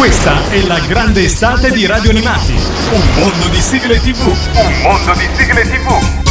Questa è la grande estate di Radio Animati. Un mondo di sigle TV. Un mondo di sigle TV.